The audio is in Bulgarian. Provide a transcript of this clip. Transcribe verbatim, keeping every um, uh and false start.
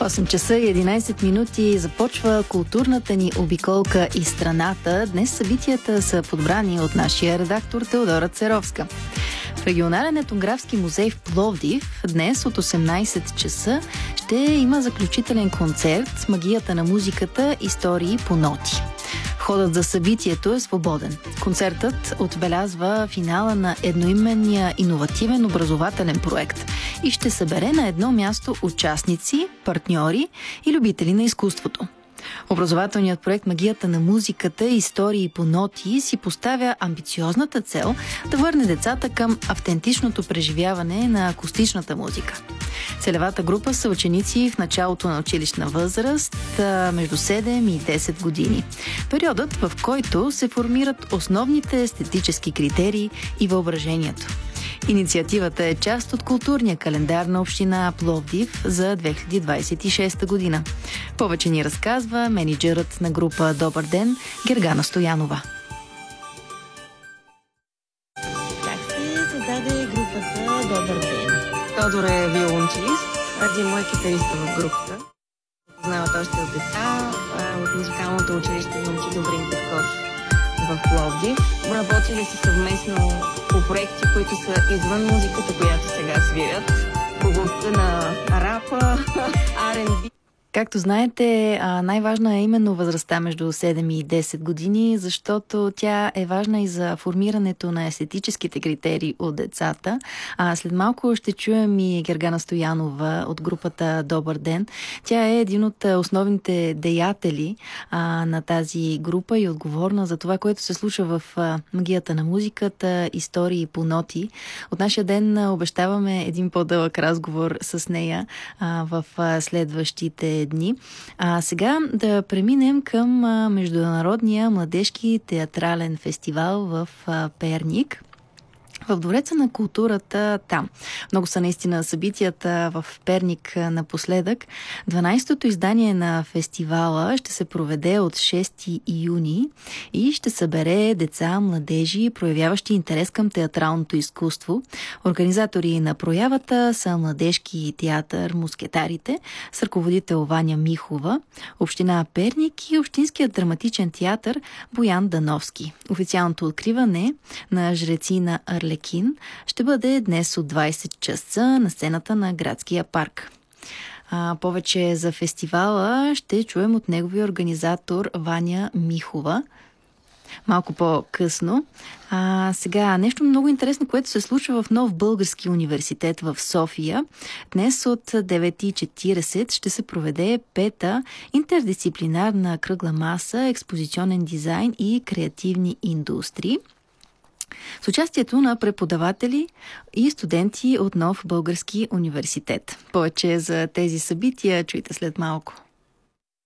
осем часа и единайсет минути започва културната ни обиколка из страната. Днес събитията са подбрани от нашия редактор Теодора Церовска. В Регионален етнографски музей в Пловдив днес от осемнайсет часа ще има заключителен концерт с магията на музиката «Истории по ноти». Входът за събитието е свободен. Концертът отбелязва финала на едноименния иновативен образователен проект и ще събере на едно място участници, партньори и любители на изкуството. Образователният проект «Магията на музиката и истории по ноти» си поставя амбициозната цел да върне децата към автентичното преживяване на акустичната музика. Целевата група са ученици в началото на училищна възраст, между седем и десет години. Периодът, в който се формират основните естетически критерии и въображението. Инициативата е част от културния календар на община Пловдив за две хиляди двайсет и шеста година. Повече ни разказва мениджърът на група «Добър ден» Гергана Стоянова. Как се създаде групата «Добър ден»? Тодор е виолончелист, Ради мой китарист в групата. Познават още от деца, от музикалното училище Момчи Добрин Петков в Пловдив. Работили са съвместно по проекти, които са извън музиката, която сега свирят. По областта на рапа, Ар енд Би. Както знаете, най-важна е именно възрастта между седем и десет години, защото тя е важна и за формирането на естетическите критерии от децата. А след малко ще чуем и Гергана Стоянова от групата «Добър ден». Тя е един от основните деятели а, на тази група и отговорна за това, което се случва в а, магията на музиката, истории по ноти. От нашия ден а, обещаваме един по-дълъг разговор с нея а, в а, следващите дни. А сега да преминем към а, Международния младежки театрален фестивал в а, Перник. В Двореца на културата там. Много са наистина събитията в Перник напоследък. дванайсетото издание на фестивала ще се проведе от шести юни и ще събере деца, младежи, проявяващи интерес към театралното изкуство. Организатори на проявата са Младежки театър Мускетарите, с ръководител Ваня Михова, Община Перник и Общинският драматичен театър Боян Дановски. Официалното откриване на Жреци на Арлекин ще бъде днес от двайсет часа на сцената на градския парк. А, повече за фестивала ще чуем от неговия организатор Ваня Михова малко по-късно. А, сега нещо много интересно, което се случва в Нов български университет в София. Днес от девет и четирийсет ще се проведе пета интердисциплинарна кръгла маса, експозиционен дизайн и креативни индустрии, с участието на преподаватели и студенти от Нов български университет. Повече за тези събития чуйте след малко.